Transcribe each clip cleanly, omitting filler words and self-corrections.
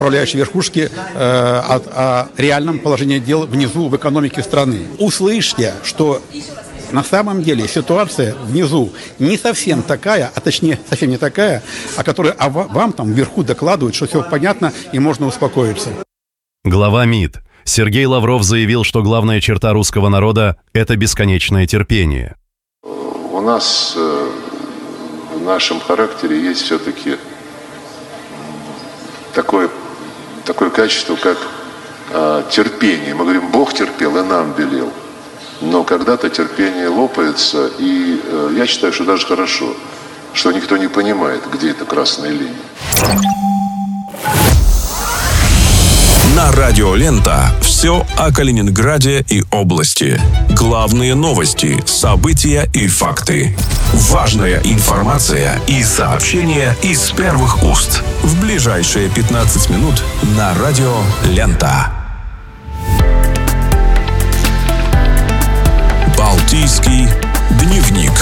управляющей верхушки о реальном положении дел внизу в экономике страны. Услышьте, что на самом деле ситуация внизу не совсем такая, а точнее совсем не такая, о которой вам там вверху докладывают, что все понятно и можно успокоиться. Глава МИД Сергей Лавров заявил, что главная черта русского народа – это бесконечное терпение. У нас в нашем характере есть все-таки такое качество, как терпение. Мы говорим, Бог терпел и нам велел. Но когда-то терпение лопается, и я считаю, что даже хорошо, что никто не понимает, где эта красная линия. На радио «Лента» все о Калининграде и области. Главные новости, события и факты. Важная информация и сообщения из первых уст. В ближайшие 15 минут на радио «Лента». Балтийский дневник.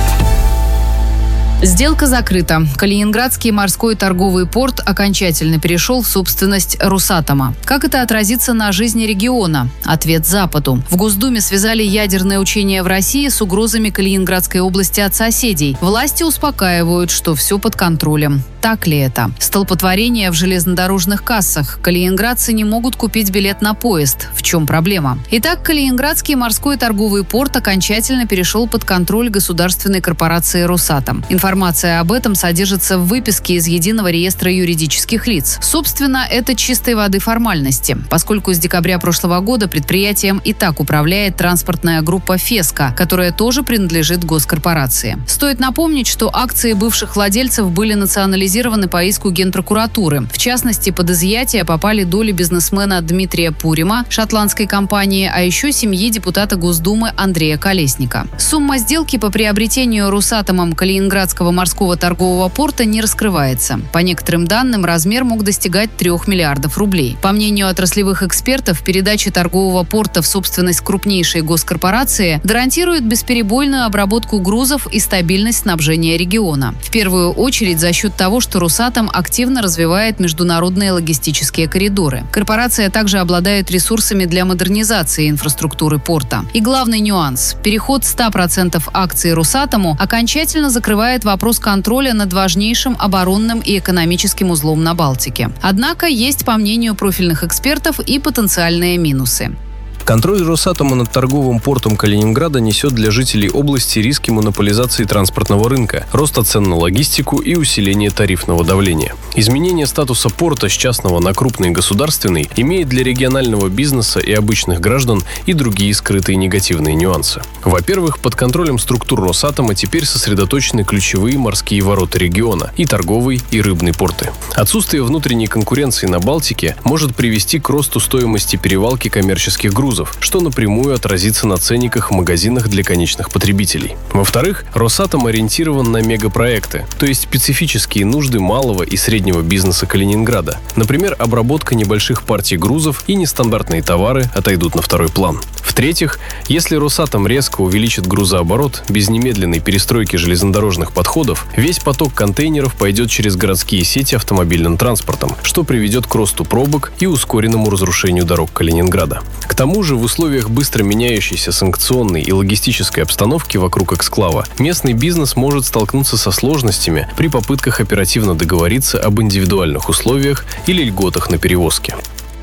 Сделка закрыта. Калининградский морской торговый порт окончательно перешел в собственность Росатома. Как это отразится на жизни региона? Ответ Западу. В Госдуме связали ядерное учение в России с угрозами Калининградской области от соседей. Власти успокаивают, что все под контролем. Так ли это? Столпотворение в железнодорожных кассах. Калининградцы не могут купить билет на поезд. В чем проблема? Итак, Калининградский морской торговый порт окончательно перешел под контроль государственной корпорации «Росатом». Информация об этом содержится в выписке из Единого реестра юридических лиц. Собственно, это чистой воды формальности, поскольку с декабря прошлого года предприятием и так управляет транспортная группа «Феска», которая тоже принадлежит госкорпорации. Стоит напомнить, что акции бывших владельцев были национализированы по иску Генпрокуратуры. В частности, под изъятие попали доли бизнесмена Дмитрия Пурима, шотландской компании, а еще семьи депутата Госдумы Андрея Колесника. Сумма сделки по приобретению Росатомом Калининградского морского торгового порта не раскрывается. По некоторым данным, размер мог достигать 3 миллиардов рублей. По мнению отраслевых экспертов, передача торгового порта в собственность крупнейшей госкорпорации гарантирует бесперебойную обработку грузов и стабильность снабжения региона. В первую очередь за счет того, что Росатом активно развивает международные логистические коридоры. Корпорация также обладает ресурсами для модернизации инфраструктуры порта. И главный нюанс – переход 100% акций Росатому окончательно закрывает вопрос контроля над важнейшим оборонным и экономическим узлом на Балтике. Однако есть, по мнению профильных экспертов, и потенциальные минусы. Контроль Росатома над торговым портом Калининграда несет для жителей области риски монополизации транспортного рынка, роста цен на логистику и усиления тарифного давления. Изменение статуса порта с частного на крупный государственный имеет для регионального бизнеса и обычных граждан и другие скрытые негативные нюансы. Во-первых, под контролем структур Росатома теперь сосредоточены ключевые морские ворота региона и торговый, и рыбный порты. Отсутствие внутренней конкуренции на Балтике может привести к росту стоимости перевалки коммерческих грузов, что напрямую отразится на ценниках в магазинах для конечных потребителей. Во-вторых, Росатом ориентирован на мегапроекты, то есть специфические нужды малого и среднего бизнеса Калининграда. Например, обработка небольших партий грузов и нестандартные товары отойдут на второй план. В-третьих, если Росатом резко увеличит грузооборот без немедленной перестройки железнодорожных подходов, весь поток контейнеров пойдет через городские сети автомобильным транспортом, что приведет к росту пробок и ускоренному разрушению дорог Калининграда. К тому же, в условиях быстро меняющейся санкционной и логистической обстановки вокруг эксклава, местный бизнес может столкнуться со сложностями при попытках оперативно договориться об индивидуальных условиях или льготах на перевозки.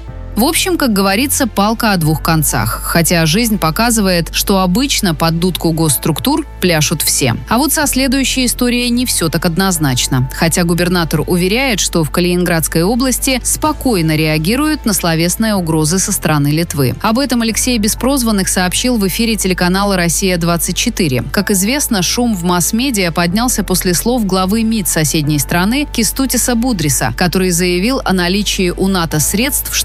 В общем, как говорится, палка о двух концах. Хотя жизнь показывает, что обычно под дудку госструктур пляшут все. А вот со следующей историей не все так однозначно. Хотя губернатор уверяет, что в Калининградской области спокойно реагируют на словесные угрозы со стороны Литвы. Об этом Алексей Беспрозванных сообщил в эфире телеканала «Россия-24». Как известно, шум в масс-медиа поднялся после слов главы МИД соседней страны Кестутиса Будриса, который заявил о наличии у НАТО средств, чтобы принять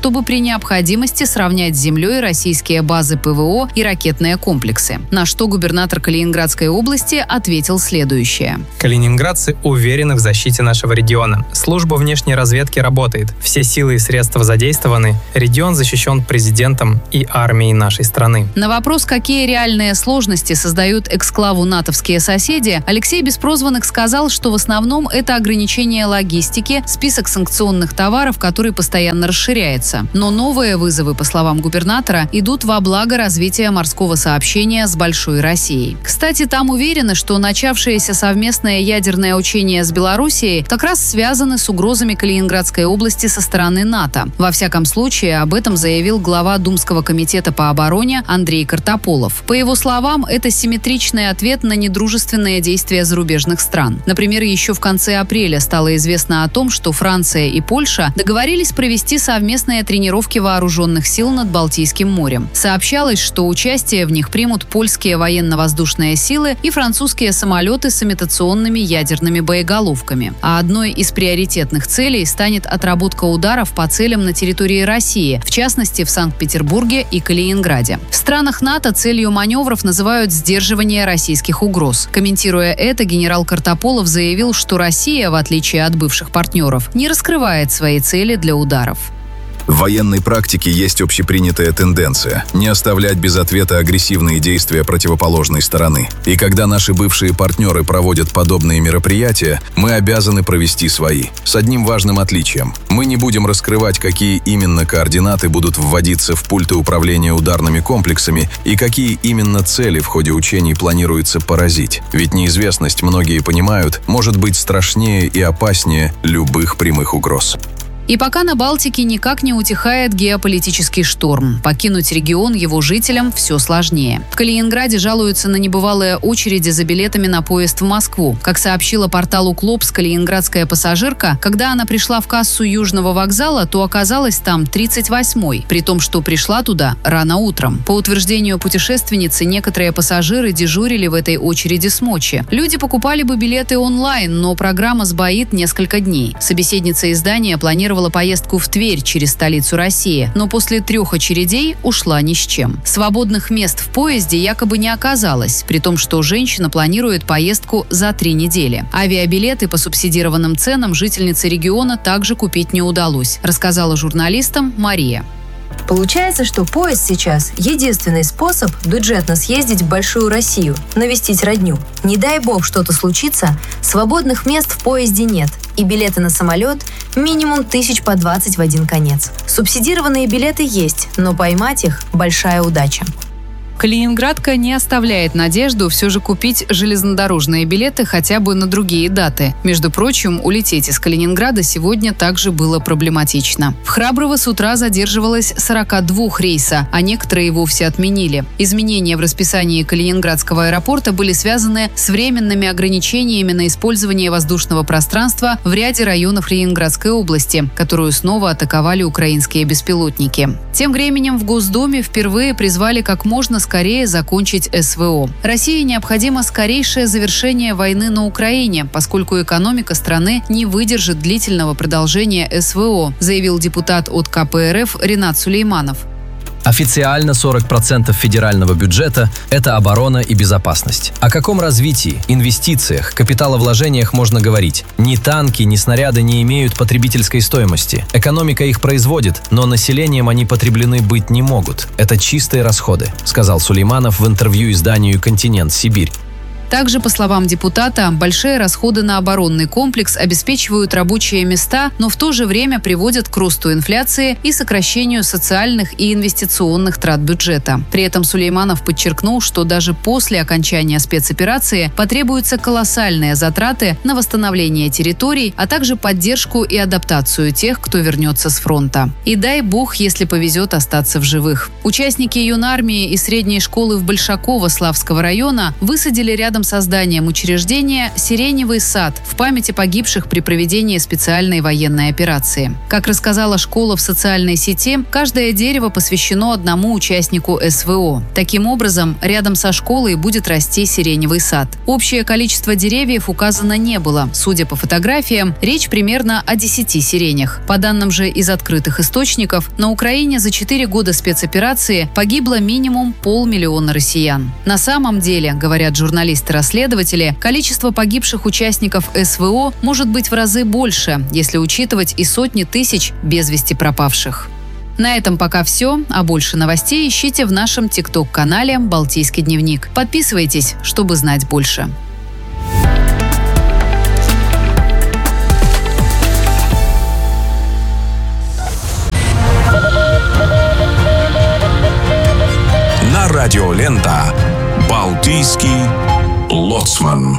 необходимости сравнять с землей российские базы ПВО и ракетные комплексы. На что губернатор Калининградской области ответил следующее. Калининградцы уверены в защите нашего региона. Служба внешней разведки работает. Все силы и средства задействованы. Регион защищен президентом и армией нашей страны. На вопрос, какие реальные сложности создают эксклаву натовские соседи, Алексей Беспрозванных сказал, что в основном это ограничение логистики, список санкционных товаров, который постоянно расширяется. Но новые вызовы, по словам губернатора, идут во благо развития морского сообщения с Большой Россией. Кстати, там уверены, что начавшиеся совместные ядерные учения с Белоруссией как раз связаны с угрозами Калининградской области со стороны НАТО. Во всяком случае, об этом заявил глава Думского комитета по обороне Андрей Картополов. По его словам, это симметричный ответ на недружественные действия зарубежных стран. Например, еще в конце апреля стало известно о том, что Франция и Польша договорились провести совместные тренировки вооруженных сил над Балтийским морем. Сообщалось, что участие в них примут польские военно-воздушные силы и французские самолеты с имитационными ядерными боеголовками. А одной из приоритетных целей станет отработка ударов по целям на территории России, в частности в Санкт-Петербурге и Калининграде. В странах НАТО целью маневров называют сдерживание российских угроз. Комментируя это, генерал Картополов заявил, что Россия, в отличие от бывших партнеров, не раскрывает свои цели для ударов. В военной практике есть общепринятая тенденция – не оставлять без ответа агрессивные действия противоположной стороны. И когда наши бывшие партнеры проводят подобные мероприятия, мы обязаны провести свои. С одним важным отличием. Мы не будем раскрывать, какие именно координаты будут вводиться в пульты управления ударными комплексами и какие именно цели в ходе учений планируется поразить. Ведь неизвестность, многие понимают, может быть страшнее и опаснее любых прямых угроз. И пока на Балтике никак не утихает геополитический шторм. Покинуть регион его жителям все сложнее. В Калининграде жалуются на небывалые очереди за билетами на поезд в Москву. Как сообщила порталу «Клопс» калининградская пассажирка, когда она пришла в кассу Южного вокзала, то оказалась там 38-й, при том, что пришла туда рано утром. По утверждению путешественницы, некоторые пассажиры дежурили в этой очереди с ночи. Люди покупали бы билеты онлайн, но программа сбоит несколько дней. Собеседница издания планировала поездку в Тверь через столицу России, но после 3 очередей ушла ни с чем. Свободных мест в поезде якобы не оказалось, при том, что женщина планирует поездку за 3 недели. Авиабилеты по субсидированным ценам жительнице региона также купить не удалось, рассказала журналистам Мария. Получается, что поезд сейчас – единственный способ бюджетно съездить в Большую Россию, навестить родню. Не дай бог что-то случится, свободных мест в поезде нет, и билеты на самолет минимум 1000 по 20 в один конец. Субсидированные билеты есть, но поймать их – большая удача. Калининградка не оставляет надежду все же купить железнодорожные билеты хотя бы на другие даты. Между прочим, улететь из Калининграда сегодня также было проблематично. В Храброво с утра задерживалось 42 рейса, а некоторые вовсе отменили. Изменения в расписании Калининградского аэропорта были связаны с временными ограничениями на использование воздушного пространства в ряде районов Ленинградской области, которую снова атаковали украинские беспилотники. Тем временем в Госдуме впервые призвали как можно скорее закончить СВО. России необходимо скорейшее завершение войны на Украине, поскольку экономика страны не выдержит длительного продолжения СВО, заявил депутат от КПРФ Ринат Сулейманов. Официально 40% федерального бюджета – это оборона и безопасность. О каком развитии, инвестициях, капиталовложениях можно говорить? Ни танки, ни снаряды не имеют потребительской стоимости. Экономика их производит, но населением они потреблены быть не могут. Это чистые расходы, сказал Сулейманов в интервью изданию «Континент. Сибирь». Также, по словам депутата, большие расходы на оборонный комплекс обеспечивают рабочие места, но в то же время приводят к росту инфляции и сокращению социальных и инвестиционных трат бюджета. При этом Сулейманов подчеркнул, что даже после окончания спецоперации потребуются колоссальные затраты на восстановление территорий, а также поддержку и адаптацию тех, кто вернется с фронта. И дай бог, если повезет остаться в живых. Участники юнармии и средней школы в Большаково Славского района высадили рядом совместным созданием учреждения «Сиреневый сад» в памяти погибших при проведении специальной военной операции. Как рассказала школа в социальной сети, каждое дерево посвящено одному участнику СВО. Таким образом, рядом со школой будет расти сиреневый сад. Общее количество деревьев указано не было. Судя по фотографиям, речь примерно о 10 сиренях. По данным же из открытых источников, на Украине за 4 года спецоперации погибло минимум 500 000 россиян. На самом деле, говорят журналисты-расследователи, количество погибших участников СВО может быть в разы больше, если учитывать и сотни тысяч без вести пропавших. На этом пока все, а больше новостей ищите в нашем ТикТок-канале «Балтийский дневник». Подписывайтесь, чтобы знать больше. На радио «Лента» «Балтийский лоцман».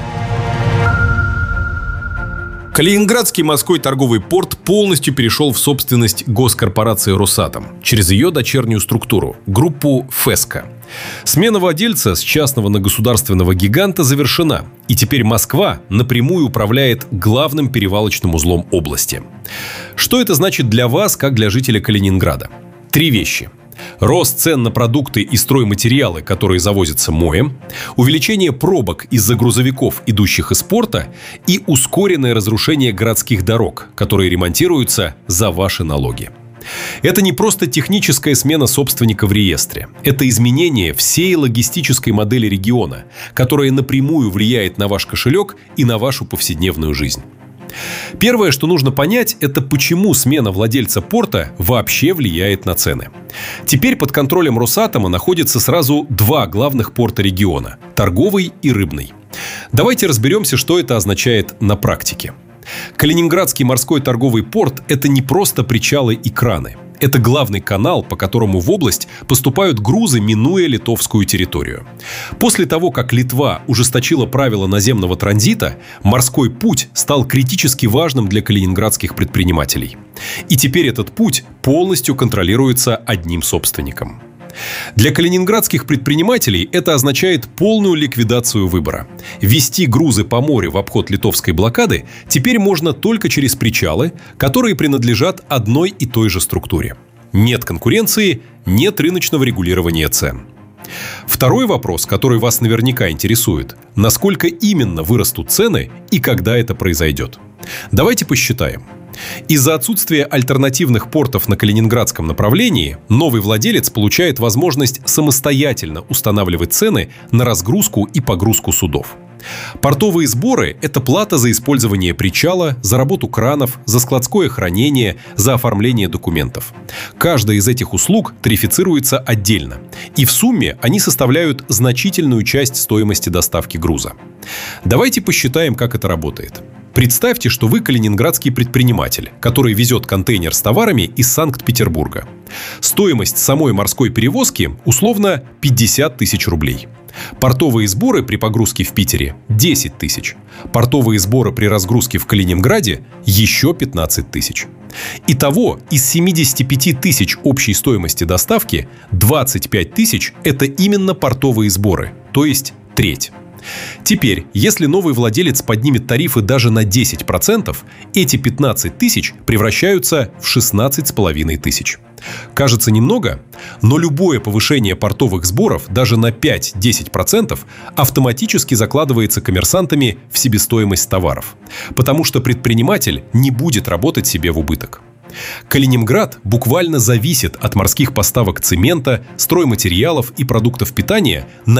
Калининградский морской торговый порт полностью перешел в собственность госкорпорации «Росатом» через ее дочернюю структуру – группу «ФЭСКО». Смена владельца с частного на государственного гиганта завершена, и теперь Москва напрямую управляет главным перевалочным узлом области. Что это значит для вас, как для жителя Калининграда? 3 вещи. Рост цен на продукты и стройматериалы, которые завозятся МОЭ, увеличение пробок из-за грузовиков, идущих из порта, и ускоренное разрушение городских дорог, которые ремонтируются за ваши налоги. Это не просто техническая смена собственника в реестре. Это изменение всей логистической модели региона, которая напрямую влияет на ваш кошелек и на вашу повседневную жизнь. Первое, что нужно понять, это почему смена владельца порта вообще влияет на цены. Теперь под контролем Росатома находятся сразу 2 главных порта региона – торговый и рыбный. Давайте разберемся, что это означает на практике. Калининградский морской торговый порт – это не просто причалы и краны. Это главный канал, по которому в область поступают грузы, минуя литовскую территорию. После того, как Литва ужесточила правила наземного транзита, морской путь стал критически важным для калининградских предпринимателей. И теперь этот путь полностью контролируется одним собственником. Для калининградских предпринимателей это означает полную ликвидацию выбора. Везти грузы по морю в обход литовской блокады теперь можно только через причалы, которые принадлежат одной и той же структуре. Нет конкуренции, нет рыночного регулирования цен. Второй вопрос, который вас наверняка интересует: насколько именно вырастут цены и когда это произойдет? Давайте посчитаем. Из-за отсутствия альтернативных портов на калининградском направлении новый владелец получает возможность самостоятельно устанавливать цены на разгрузку и погрузку судов. Портовые сборы – это плата за использование причала, за работу кранов, за складское хранение, за оформление документов. Каждая из этих услуг тарифицируется отдельно, и в сумме они составляют значительную часть стоимости доставки груза. Давайте посчитаем, как это работает. Представьте, что вы калининградский предприниматель, который везет контейнер с товарами из Санкт-Петербурга. Стоимость самой морской перевозки условно 50 000 рублей. Портовые сборы при погрузке в Питере – 10 000. Портовые сборы при разгрузке в Калининграде – еще 15 000. Итого, из 75 000 общей стоимости доставки 25 000 – это именно портовые сборы, то есть треть. Теперь, если новый владелец поднимет тарифы даже на 10%, эти 15 000 превращаются в 16 500. Кажется немного, но любое повышение портовых сборов даже на 5-10% автоматически закладывается коммерсантами в себестоимость товаров, потому что предприниматель не будет работать себе в убыток. Калининград буквально зависит от морских поставок цемента, стройматериалов и продуктов питания на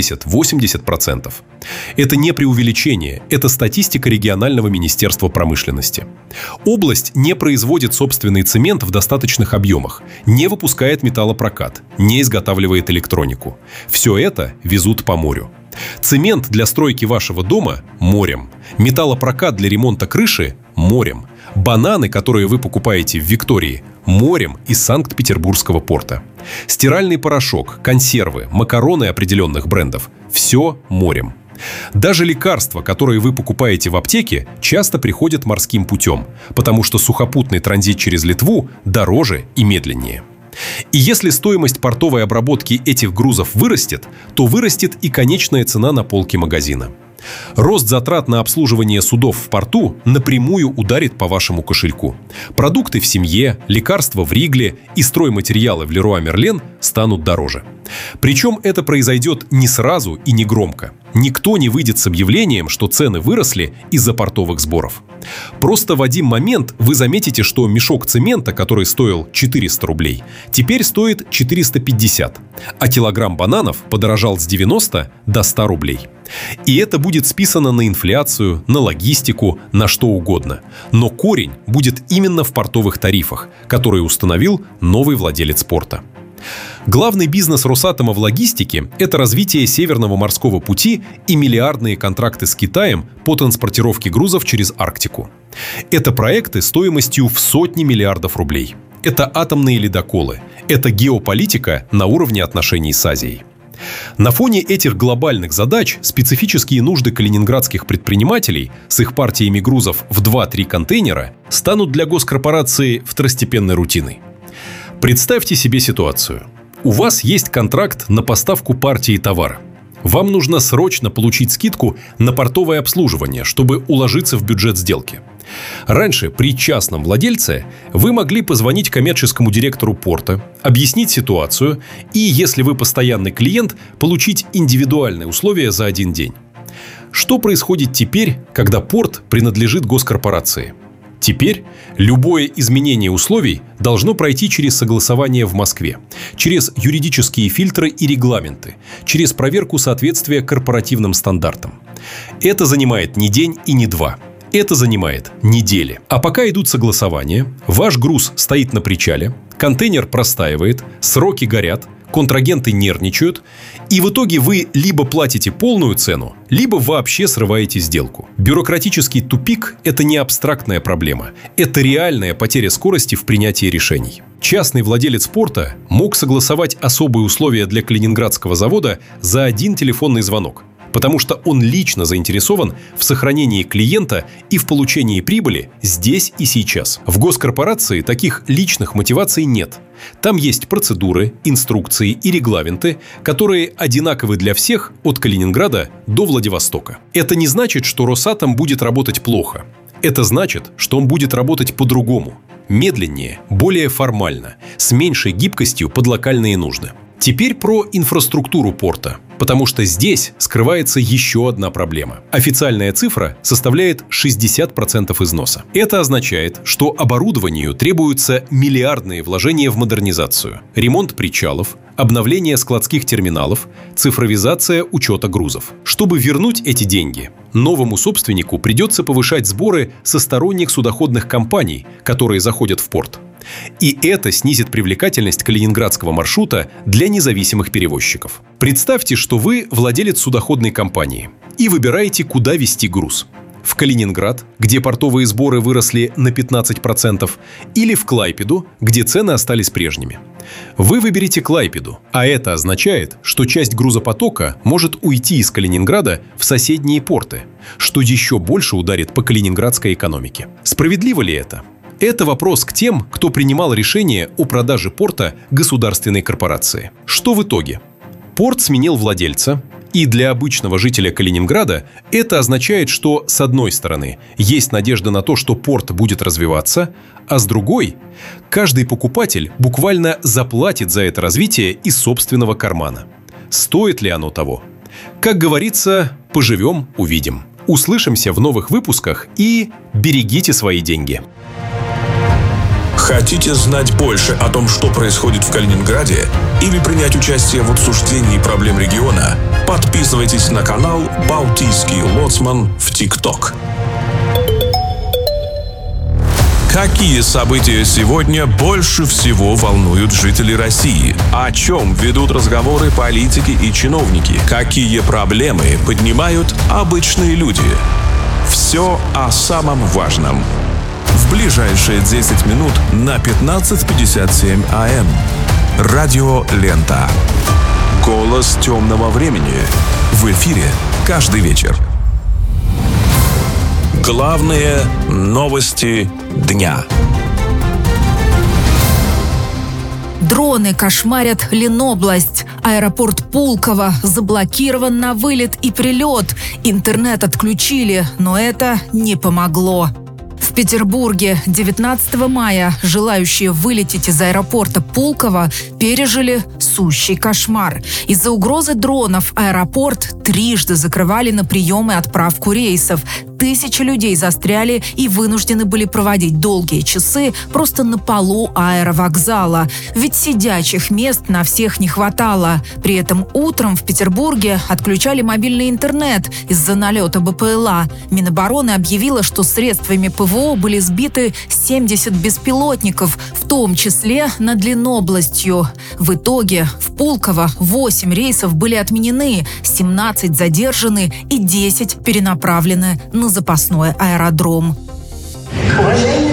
70-80%. Это не преувеличение, это статистика регионального министерства промышленности. Область не производит собственный цемент в достаточных объемах, не выпускает металлопрокат, не изготавливает электронику. Все это везут по морю. Цемент для стройки вашего дома – морем. Металлопрокат для ремонта крыши – морем. Бананы, которые вы покупаете в Виктории – морем из Санкт-Петербургского порта. Стиральный порошок, консервы, макароны определенных брендов – все морем. Даже лекарства, которые вы покупаете в аптеке, часто приходят морским путем, потому что сухопутный транзит через Литву дороже и медленнее. И если стоимость портовой обработки этих грузов вырастет, то вырастет и конечная цена на полке магазина. Рост затрат на обслуживание судов в порту напрямую ударит по вашему кошельку. Продукты в семье, лекарства в Ригле и стройматериалы в Леруа Мерлен станут дороже. Причем это произойдет не сразу и не громко. Никто не выйдет с объявлением, что цены выросли из-за портовых сборов. Просто в один момент вы заметите, что мешок цемента, который стоил 400 рублей, теперь стоит 450, а килограмм бананов подорожал с 90 до 100 рублей. И это будет списано на инфляцию, на логистику, на что угодно. Но корень будет именно в портовых тарифах, которые установил новый владелец порта. Главный бизнес Росатома в логистике – это развитие Северного морского пути и миллиардные контракты с Китаем по транспортировке грузов через Арктику. Это проекты стоимостью в сотни миллиардов рублей. Это атомные ледоколы. Это геополитика на уровне отношений с Азией. На фоне этих глобальных задач специфические нужды калининградских предпринимателей с их партиями грузов в 2-3 контейнера станут для госкорпорации второстепенной рутиной. Представьте себе ситуацию. У вас есть контракт на поставку партии товара. Вам нужно срочно получить скидку на портовое обслуживание, чтобы уложиться в бюджет сделки. Раньше при частном владельце вы могли позвонить коммерческому директору порта, объяснить ситуацию и, если вы постоянный клиент, получить индивидуальные условия за один день. Что происходит теперь, когда порт принадлежит госкорпорации? Теперь любое изменение условий должно пройти через согласование в Москве, через юридические фильтры и регламенты, через проверку соответствия корпоративным стандартам. Это занимает не день и не два. Это занимает недели. А пока идут согласования, ваш груз стоит на причале, контейнер простаивает, сроки горят, контрагенты нервничают, и в итоге вы либо платите полную цену, либо вообще срываете сделку. Бюрократический тупик – это не абстрактная проблема, это реальная потеря скорости в принятии решений. Частный владелец порта мог согласовать особые условия для Калининградского завода за один телефонный звонок, потому что он лично заинтересован в сохранении клиента и в получении прибыли здесь и сейчас. В госкорпорации таких личных мотиваций нет. Там есть процедуры, инструкции и регламенты, которые одинаковы для всех от Калининграда до Владивостока. Это не значит, что Росатом будет работать плохо. Это значит, что он будет работать по-другому, медленнее, более формально, с меньшей гибкостью под локальные нужды. Теперь про инфраструктуру порта, потому что здесь скрывается еще одна проблема. Официальная цифра составляет 60% износа. Это означает, что оборудованию требуются миллиардные вложения в модернизацию, ремонт причалов, обновление складских терминалов, цифровизация учета грузов. Чтобы вернуть эти деньги, новому собственнику придется повышать сборы со сторонних судоходных компаний, которые заходят в порт. И это снизит привлекательность калининградского маршрута для независимых перевозчиков. Представьте, что вы владелец судоходной компании и выбираете, куда везти груз. В Калининград, где портовые сборы выросли на 15%, или в Клайпеду, где цены остались прежними. Вы выберете Клайпеду, а это означает, что часть грузопотока может уйти из Калининграда в соседние порты, что еще больше ударит по калининградской экономике. Справедливо ли это? Это вопрос к тем, кто принимал решение о продаже порта государственной корпорации. Что в итоге? Порт сменил владельца, и для обычного жителя Калининграда это означает, что с одной стороны есть надежда на то, что порт будет развиваться, а с другой каждый покупатель буквально заплатит за это развитие из собственного кармана. Стоит ли оно того? Как говорится, поживем – увидим. Услышимся в новых выпусках и берегите свои деньги. Хотите знать больше о том, что происходит в Калининграде, или принять участие в обсуждении проблем региона? Подписывайтесь на канал «Балтийский лоцман» в ТикТок. Какие события сегодня больше всего волнуют жителей России? О чем ведут разговоры политики и чиновники? Какие проблемы поднимают обычные люди? Все о самом важном. В ближайшие 10 минут на 15:57 АМ. Радио Лента. Голос темного времени. В эфире каждый вечер. Главные новости дня. Дрон Минобороны кошмарят Ленобласть. Аэропорт Пулково заблокирован на вылет и прилет. Интернет отключили, но это не помогло. В Петербурге 19 мая желающие вылететь из аэропорта Пулково пережили сущий кошмар. Из-за угрозы дронов аэропорт трижды закрывали на прием и отправку рейсов. Тысячи людей застряли и вынуждены были проводить долгие часы просто на полу аэровокзала. Ведь сидячих мест на всех не хватало. При этом утром в Петербурге отключали мобильный интернет из-за налета БПЛА. Минобороны объявила, что средствами ПВО были сбиты 70 беспилотников, в том числе над Ленобластью. В итоге в Пулково 8 рейсов были отменены, 17 задержаны и 10 перенаправлены на запасной аэродром. Уважаемые